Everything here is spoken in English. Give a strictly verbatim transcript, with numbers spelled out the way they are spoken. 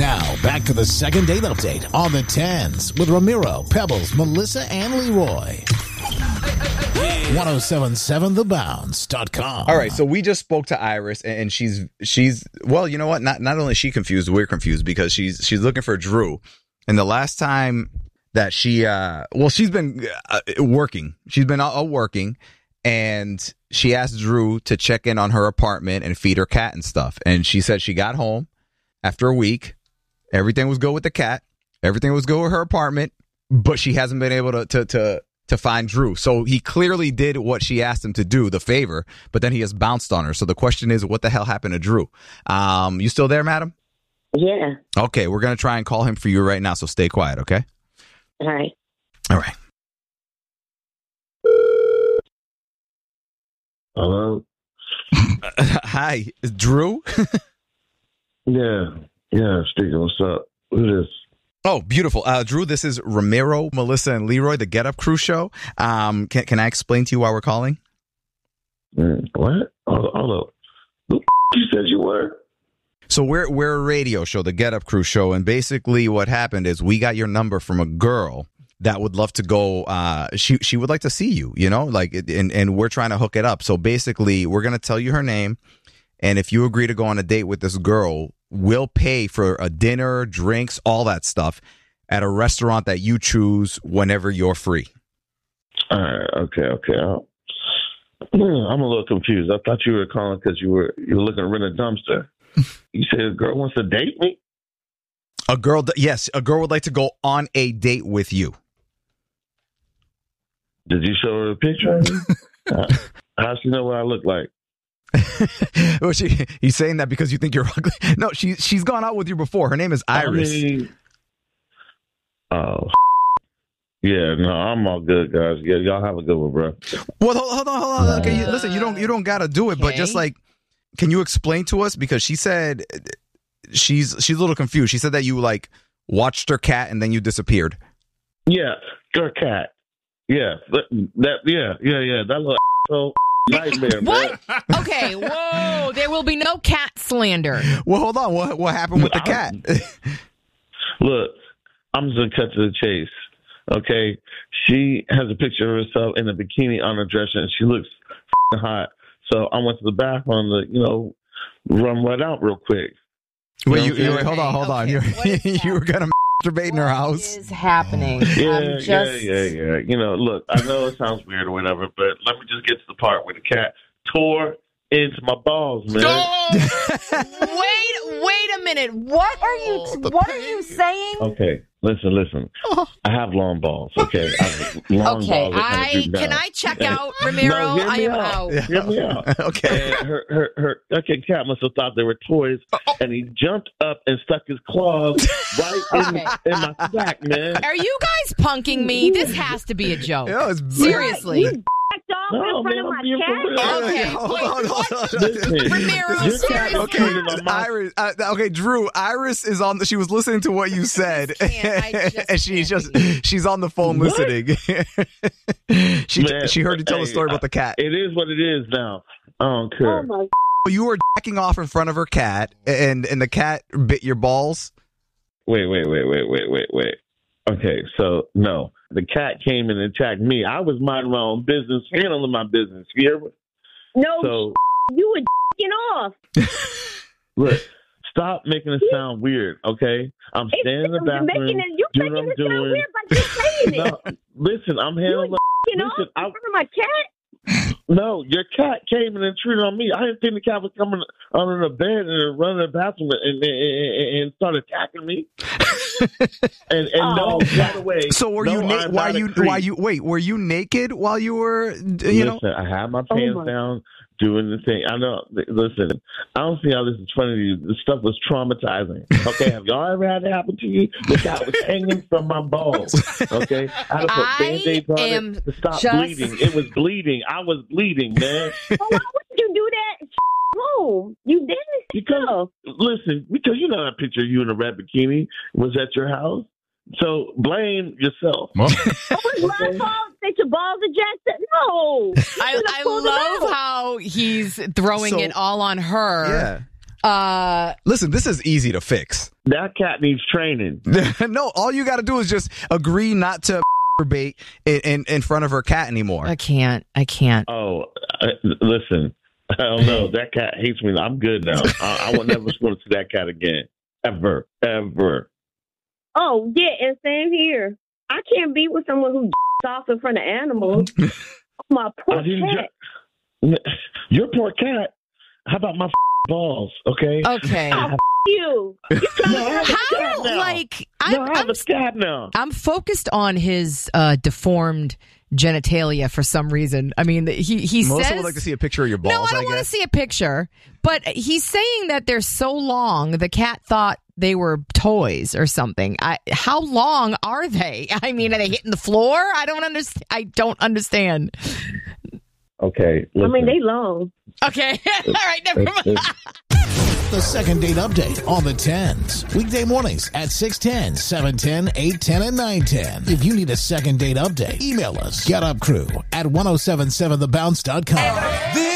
Now, back to the second date update on the tens with Ramiro, Pebbles, Melissa, and Leroy. ten seventy-seven the bounce dot com. All right, so we just spoke to Iris, and she's she's well, you know what? Not not only is she confused, we're confused because she's she's looking for Drew. And the last time that she, uh, well, she's been uh, working. She's been out, out working, and she asked Drew to check in on her apartment and feed her cat and stuff. And she said she got home after a week. Everything was good with the cat. Everything was good with her apartment, but she hasn't been able to to to. to find Drew. So he clearly did what she asked him to do, the favor, but then he has bounced on her. So the question is, what the hell happened to Drew? Um, you still there, madam? Yeah. Okay, we're going to try and call him for you right now, so stay quiet, okay? All right. All right. Hello? Hi, is Drew? Yeah. Yeah, speaking. What's up? Who's this? Oh, beautiful. Uh, Drew, this is Ramiro, Melissa, and Leroy, the Get Up Crew show. Um, can, can I explain to you why we're calling? Mm, what? Hold, hold up. Who you said you were? So we're we're a radio show, the Get Up Crew show, and basically what happened is we got your number from a girl that would love to go. Uh, she she would like to see you, you know, like, and and we're trying to hook it up. So basically, we're gonna tell you her name, and if you agree to go on a date with this girl, we'll pay for a dinner, drinks, all that stuff at a restaurant that you choose whenever you're free. All right. Okay. Okay. I'll, I'm a little confused. I thought you were calling because you were you were looking to rent a dumpster. You said a girl wants to date me? A girl, yes, a girl would like to go on a date with you. Did you show her a picture of me? uh, how she know what I look like? Well, she, he's saying that because you think you're ugly. No, she she's gone out with you before. Her name is Iris. I mean, oh, yeah. No, I'm all good, guys. Yeah, y'all have a good one, bro. Well, hold, hold on, hold on. Okay, you, listen, you don't you don't gotta do it, but Okay. just like, can you explain to us, because she said she's she's a little confused. She said that you like watched her cat and then you disappeared. Yeah, your cat. Yeah, that, that yeah, yeah, yeah. That little asshole. Nightmare, What? man. Okay, whoa. There will be no cat slander. Well, hold on. What what happened with the cat? Look, I'm just gonna cut to the chase. Okay, she has a picture of herself in a bikini on her dresser, and she looks f***ing hot. So I went to the bathroom to, you know, run right out real quick. Wait, You you, know you what wait, I'm hold on, hold on. Okay, You're, what is you were gonna masturbate in her house. What is happening? Yeah, I'm just... yeah, yeah, yeah. You know, look, I know it sounds weird or whatever, but let me just get to the part where the cat tore into my balls, man. Oh, wait, wait a minute. What are you? the What are you saying? Okay, listen, listen. I have long balls. Okay, I have long Okay, balls. that kinda I droop can down. I check out Ramiro? No, hear I me am out. out. Hear me out. Okay. And her, her, her, okay, cat must have thought they were toys, and he jumped up and stuck his claws right in, Okay. in my sack, man. Are you guys punking me? This has to be a joke. Yeah, it's Seriously. Backed off No, in front man, of I'm my being for cat? real. Okay, hold wait, on, hold on. Listen, Ramiro, your cat seriously. is cheating on my Iris, uh, okay, Drew. Iris is on. The, she was listening to what you said, can't, I just and she's can't just she's on the phone What? listening. she Man, she heard you tell hey, a story about the cat. It is what it is now. I don't care. Oh, my You were jacking off in front of her cat, and and the cat bit your balls. Wait, wait, wait, wait, wait, wait, wait. Okay, so no, the cat came and attacked me. I was minding my own business, handling my business. You hear me? No, So you were jacking off. look, stop making it sound weird. Okay, I'm It's standing in the you're bathroom. making it, you're doing making what it I'm sound doing. weird by just saying it. No, listen, I'm handling. You know, Listen, in I- front of my cat. No, your cat came and intruded on me. I didn't think the cat was coming under the bed and running the bathroom and, and, and, and started attacking me. and and Oh. no, by the way, So were no, you? Na- I'm why not a you? creep. Why you? Wait, were you naked while you were? You Listen, know. I had my Oh pants my- down, doing the thing. I know. Listen, I don't see how this is funny to you. This stuff was traumatizing. Okay, have y'all ever had that happen to you? The cat was hanging from my balls. Okay, I had to put I band-aids on am it to stop just- bleeding. It was bleeding. I was bleeding, man. Well, why would you do that? Home, you didn't. Because listen, because you know that picture of you in a red bikini was at your house. So blame yourself. It was my fault that your balls are jacked up. No. You I, should've I pulled them love out. how he's throwing So- it all on her. Yeah. Uh, Listen, this is easy to fix. That cat needs training. No, all you got to do is just agree not to masturbate in, in, in front of her cat anymore. I can't. I can't. Oh, uh, listen. I don't know. That cat hates me. I'm good now. I, I will never want to see that cat again. Ever. Ever. Oh, yeah, and same here. I can't be with someone who off in front of animals. My poor I didn't cat. ju- Your poor cat. How about my balls? Okay. Okay. Oh, you. No, I have a How? scat now. Like, no, I'm, I have I'm, a scat now. I'm focused on his uh, deformed genitalia for some reason. I mean, he he Melissa says. would like to see a picture of your balls. no, I don't want to guess. see a picture. But he's saying that they're so long. The cat thought they were toys or something. I, how long are they? I mean, are they hitting the floor? I don't understand. I don't understand. Okay. Listen. I mean, they long. Okay. All right. Never mind. The second date update on the tens. Weekday mornings at six ten, seven ten, eight ten, and nine ten. If you need a second date update, email us. Get Up Crew at ten seventy-seven the bounce dot com.